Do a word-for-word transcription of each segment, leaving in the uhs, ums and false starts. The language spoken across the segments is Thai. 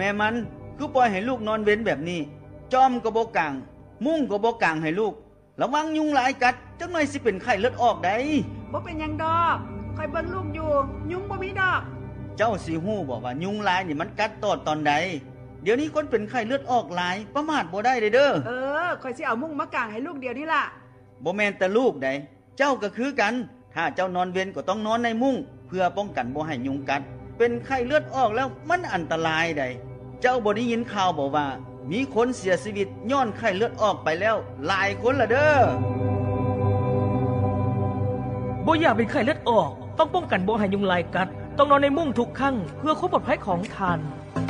ม่มันคือปล่อยให้ลูกนอนเว้นแบบนี้จอมก็บ่กางมุ้งก็บ่กางให้ลูกระวังยุงหลายกัดจักหน่อยสิเป็นไข้เลือดออกได้บ่เป็นหยังดอกคอยเบิ่งลูกอยู่ยุงบ่มีดอกเจ้าสิฮู้บ่ว่ายุงหลายนี่มันกัดตอดตอนใดเดี๋ยวนี้คนเป็นไข้เลือดออกหลายประมาทบ่ได้เด้อเด้อเออคอยสิเอามุ้งมากางให้ลูกเดียวนี่ล่ะบ่แม่นแต่ลูกใดเจ้าก็คือกันถ้าเจ้านอนเว้นก็ต้องนอนในมุ้งเพื่อป้องกันบ่ให้ยุงกัดเป็นไข้เลือดออกแล้วมันอันตรายใดเจ้าบ่ได้ยินข่าวบ่ว่ามีคนเสียชีวิตย้อนไข้เลือดออกไปแล้วหลายคนละเด้อบ่อยากเป็นไข้เลือดออกต้องป้องกันบ่ให้ยุงลายกัดต้องนอนในมุ้งทุกครั้งเพื่อความปลอดภัยของท่าน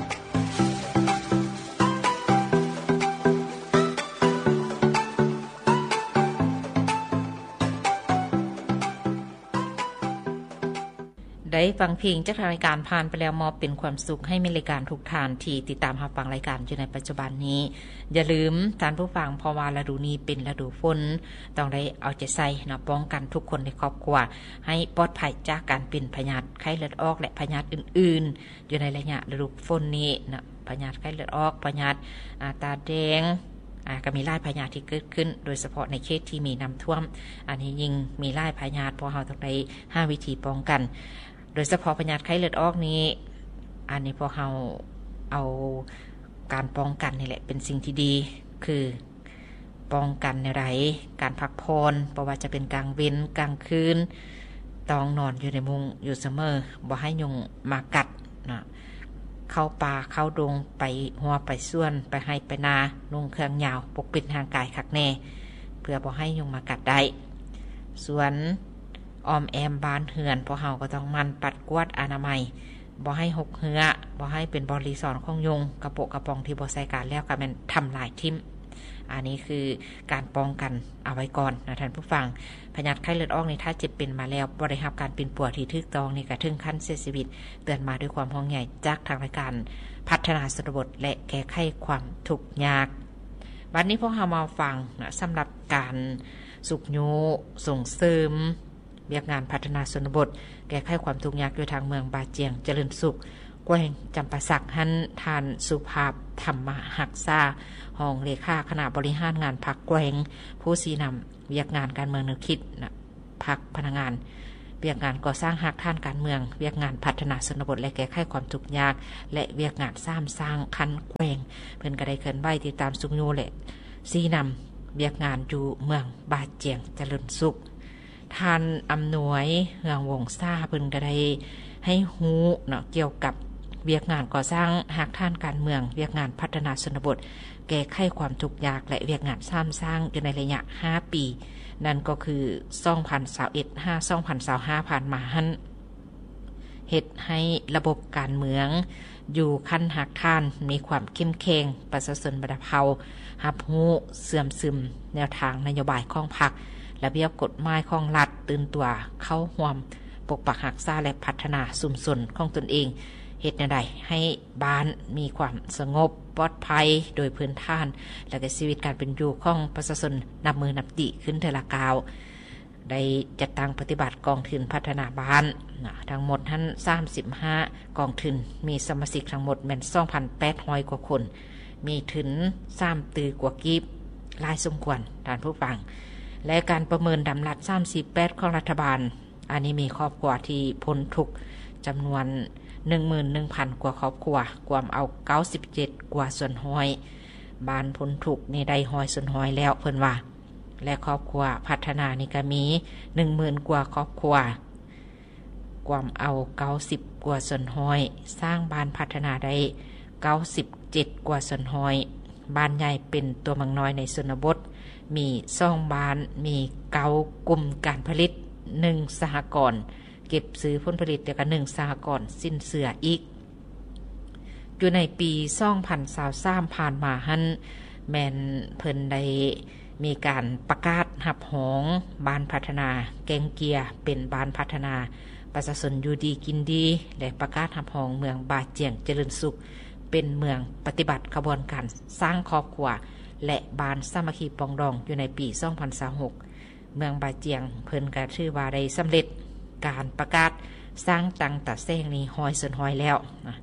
ได้ฟังเพลงจากรายการผ่านไปแล้วมอบเป็นความสุขให้มีรายการทุกท่านที่ติดตามรับฟังรายการอยู่ในปัจจุบันนี้อย่าลืมท่านผู้ฟังเพราะว่าฤดูนี้เป็นฤดูฝนต้องได้เอาใจใส่เนาะป้องกันทุกคนในครอบครัวให้ปลอดภัยจากการเป็นพยาธิไข้เลือดออกและพยาธิอื่นๆอยู่ในระยะฤดูฝนนี้เนาะพยาธิไข้เลือดออกพยาธิตาแดงก็มีหลายพยาธิที่เกิดขึ้นโดยเฉพาะในเขตที่มีน้ำท่วมอันนี้ยิ่งมีหลายพยาธิเพราะเราต้องได้ห้าวิธีป้องกันโดยเฉพาะพยาธิไข้เลือดออกนี้อันนี้พอเราเอาการป้องกันนี่แหละเป็นสิ่งที่ดีคือป้องกันในไรการพักผ่อนเพราะว่าจะเป็นกลางเว้นกลางคืนต้องนอนอยู่ในมุ้งอยู่เสมอบ่ให้ยุงมากัดนะเข้าป่าเข้าดงไปหัวไปส่วนไปให้ไปนานุ่งเครื่องยาวปกปิดทางกายคักแน่เพื่อบ่ให้ยุงมากัดได้ส่วนออมแอมบานเหือนเพราะเฮาก็ต้องมันปัดกวาดอนามัยบ่ให้หกเหือบ่ให้เป็นบริสอนของยุงกระโปะกระปองที่บ่ใส่การแล้วก็แม่นทำลายทิ่มอันนี้คือการป้องกันเอาไว้ก่อนนะท่านผู้ฟังพยาธิไข้เลือดออกนี่ถ้าเจ็บเป็นมาแล้วบ่ได้รับการเป็นป่วยที่ถูกต้องนี่ก็ถึงขั้นเสียชีวิตเตือนมาด้วยความห่วงใยจากทางรายการพัฒนาชนบทและแก้ไขความทุกข์ยากวันนี้พวกเรามาฟังนะสำหรับการสุขยุส่งเสริมเวียกงานพัฒนาชนบทแก้ไขความทุกข์ยากอยู่ทางเมืองบาเจียงเจริญสุขแกว้งจำปาสักหันทานสุภาพธรรมหักษาห้องเลขาคณะบริหารงานพรรคแกว้งผู้สีนำเวียกงานการเมืองนึกคิดนะพรรคพนักงานเวียกงานก่อสร้างหักท่านการเมืองเวียกงานพัฒนาชนบทและแก้ไขความทุกข์ยากและเวียกงานสร้างสร้างคันแกว้งเพิ่นก็ได้เคลื่อนไหวติดตามสุขยูและสีนำเวียกงานอยู่เมืองบาเจียงเจริญสุขท่านอำนวยเฮืองวงซ่าเพิ่นก็ได้ให้ฮู้เนาะเกี่ยวกับเวียกงานก่อสร้างหากท่านการเมืองเวียกงานพัฒนาชนบทแก้ไขความทุกข์ยากและเวียกงานสร้างสร้างอยู่ในระยะห้าปีนั่นก็คือสองพันยี่สิบเอ็ด ห้า สองพันยี่สิบห้าผ่านมาหั่นเฮ็ดให้ระบบการเมืองอยู่ขั้นหากท่านมีความเข้มแข็งประชาชนบ่ได้เผารับรู้เสื่อมซึมแนวทางนโยบายของพรรคระเบียบกฎหมายของรัฐตื่นตัวเข้าร่วมปกปักรักษาและพัฒนาชุมชนของตนเองเฮ็ดแนวใดให้บ้านมีความสงบปลอดภัยโดยพื้นฐานและก็ชีวิตการเป็นอยู่ของประชาชนนับมือนับติขึ้นเทอละกาวได้จัดตั้งปฏิบัติกองทุนพัฒนาบ้านทั้งหมดท่านสามสิบห้ากองทุนมีสมาชิกทั้งหมดแม่น สองพันแปดร้อย กว่าคนมีถึงสามตือกว่ากีบหลายสมควรท่านผู้ฟังและการประเมินดำรัดสามสิบแปดของรัฐบาลอันนี้มีครอบครัวที่พ้นทุกข์จำนวน หนึ่งหมื่นหนึ่งพัน กว่าครอบครัวกวมเอาเก้าสิบเจ็ดกว่าส่วนห้อยบ้านพ้นทุกข์นี่ได้ห้อยส่วนห้อยแล้วเพิ่นว่าและครอบครัวพัฒนานี่ก็มี หนึ่งหมื่น กว่าครอบครัวกวมเอาเก้าสิบกว่าส่วนห้อยสร้างบ้านพัฒนาได้เก้าสิบเจ็ดกว่าส่วนห้อยบ้านใหญ่เป็นตัวเมืองน้อยในชนบทมีสองบ้านมีเก้ากลุ่มการผลิตหนึ่งสหกรณ์เก็บซื้อผลผลิตเดียวกันหนึ่งสหกรณ์สิ้นเสืออีกอยู่ในปีสองพันยี่สิบสามผ่านมาหั่นแม่นเพิ่นได้มีการประกาศหับหองบ้านพัฒนาแกงเกียเป็นบ้านพัฒนาประชาชนอยู่ดีกินดีและประกาศหับหองเมืองบาเจียงเจริญสุขเป็นเมืองปฏิบัติกระบวนการสร้างครอบครัวและบ้านสามัคคีปองดองอยู่ในปีสองพันยี่สิบหกเมืองบาเจียงเพิ่นก็ชื่อว่าได้สำเร็จการประกาศสร้างตังตะแซงนี้ห้อยส่วนห้อยแล้วนะ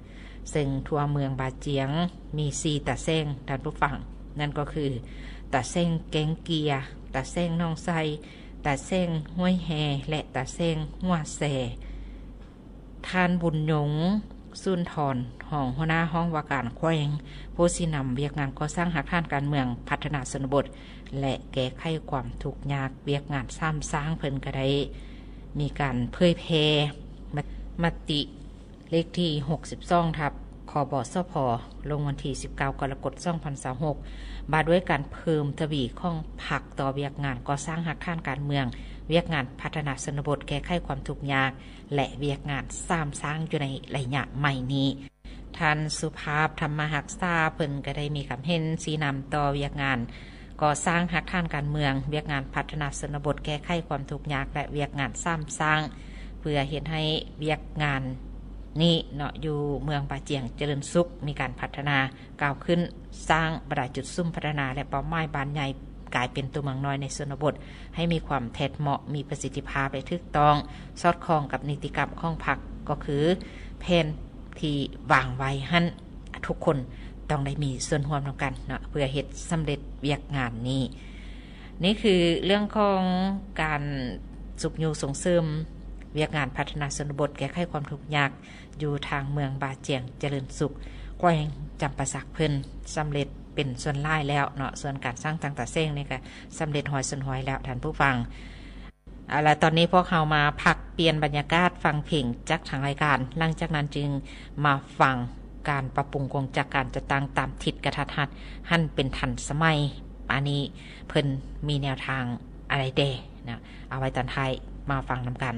ซึ่งทั่วเมืองบาเจียงมีสี่ตาเซ้งท่านผู้ฟังนั่นก็คือตาเซ้งแกงเกียตาเซ้งน้องไซตาเซ้งห้วยแฮและตาเซ้งหัวแสท่านบุญยงสุนทรห้องหัวหน้าห้องว่าการแขวงผู้สินำเวียกงานก่อสร้างหาท่านการเมืองพัฒนาชนบทและแก้ไขความทุกข์ยากเวียกงานสร้างสร้างเพิ่นก็ได้มีการเผยแพร่มติเลขที่หกสิบสองทับคบสพลงวันที่สิบเก้ากรกฎาคมสองพันยี่สิบหกบาด้วยการเพิ่มทวีข้องผักต่อเวียกงานก่อสร้างหาท่านการเมืองเวียกงานพัฒนาชนบทแก้ไขความทุกข์ยากและเวียกงานสร้างสร้างอยู่ในระยะใหม่นี้ท่านสุภาพธรรมหักษาเพิ่นก็ได้มีคำเห็นชี้นำต่อเวียกงานก่อสร้างหักท่านการเมืองเวียกงานพัฒนาชนบทแก้ไขความทุกข์ยากและเวียกงานสร้างสร้างเพื่อเห็นให้เวียกงานนี่เนาะอยู่เมืองปาเจียงเจริญสุขมีการพัฒนาก้าวขึ้นสร้างบรรดาจุดซุ่มพัฒนาและเป้าหมายบานใหญ่กลายเป็นตัวเมืองน้อยในชนบทให้มีความแท้เหมาะมีประสิทธิภาพและถูกต้องสอดคล้องกับนิติกรรมของพรรคก็คือแผนที่วางไว้หั่นทุกคนต้องได้มีส่วนร่วมกันเนาะเพื่อเฮ็ดสำเร็จเวียกงานนี้นี่คือเรื่องของการสุขอยู่ส่งเสริมเวียกงานพัฒนาชนบทแก้ไขความทุกข์ยากอยู่ทางเมืองบาเจียงเจริญสุขแขวงจำปาสักเพิ่นสำเร็จเป็นส่วนล่ายแล้วเนาะส่วนการสร้างต่างตาเซ้งนี่ก็สำเร็จหอยส่วนหอยแล้วท่านผู้ฟังเอาล่ะตอนนี้พวกเรามาพักเปลี่ยนบรรยากาศฟังเพลงจากทางรายการหลังจากนั้นจึงมาฟังการปรับปรุงกงจากการจัดตั้งตามทิศกระทัดรัดหั่นเป็นทันสมัยอันนี้เพิ่นมีแนวทางอะไรเด้นะเอาไว้ตอนท้ายมาฟังนำกัน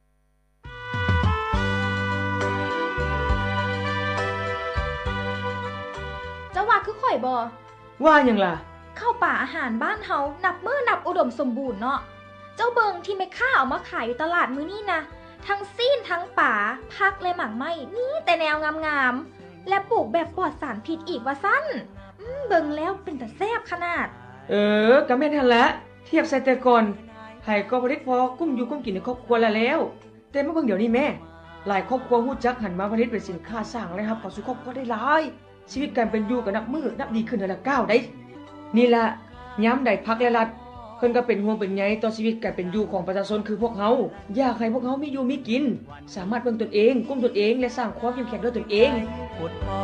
จะว่าคือข่อยบ่ว่าหยังล่ะเข้าป่าอาหารบ้านเฮานับมื้อนับอุดมสมบูรณ์เนาะเจ้าเบิงที่แม่ค้าเอามาขายอยู่ตลาดมื้อนี้นะทั้งซีนทั้งป่าผักและหมากไม้มีแต่แนวงามๆและปลูกแบบปลอดสารพิษอีกว่าซั่นอืมเบิ่งแล้วเป็นตาแซ่บขนาดเออก็แม่นหั่นละเทียบใส่แต่ก่อนให้ก็ผลิตพอกุ้มอยู่กุ้มกินในครอบครัวแล้วแล้วแต่มาเบิ่งเดี๋ยวนี้แม่หลายครอบครัวฮู้จักหันมาผลิตเป็นสินค้าสร้างเลยครับเข้าสู่ครอบครัวได้หลายชีวิตการเป็นอยู่ก็นับมือนับดีขึ้นแต่ละก้าวได้นี่ล่ะยามใดพักและรัฐเพิ่นก็เป็นห่วงเป็นใยต่อชีวิตการเป็นอยู่ของประชาชนคือพวกเฮาอยากให้พวกเฮามีอยู่มีกินสามารถเบิ่งตนเองกุ้มตนเองและสร้างความเข้มแข็งด้วยตนเอง